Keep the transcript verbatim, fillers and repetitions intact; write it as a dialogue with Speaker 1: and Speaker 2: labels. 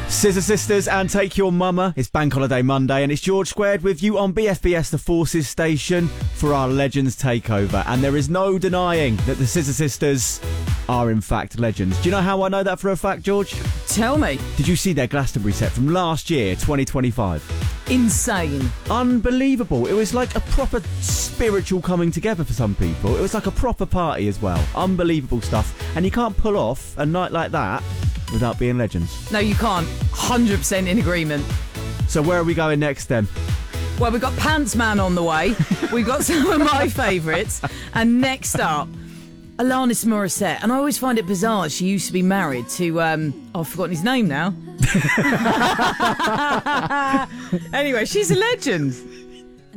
Speaker 1: Scissor Sisters and Take Your Mama. It's Bank Holiday Monday and it's George Squared with you on B F B S The Forces station for our Legends Takeover. And there is no denying that the Scissor Sisters are in fact legends. Do you know how I know that for a fact, George?
Speaker 2: Tell me.
Speaker 1: Did you see their Glastonbury set from last year, twenty twenty-five?
Speaker 2: Insane.
Speaker 1: Unbelievable. It was like a proper spiritual coming together for some people. It was like a proper party as well. Unbelievable stuff. And you can't pull off a night like that without being legends.
Speaker 2: No, you can't. one hundred percent in agreement.
Speaker 1: So where are we going next then?
Speaker 2: Well, we've got Pants Man on the way. We've got some of my favourites. And next up, Alanis Morissette. And I always find it bizarre. She used to be married to, um, oh, I've forgotten his name now. Anyway, she's a legend.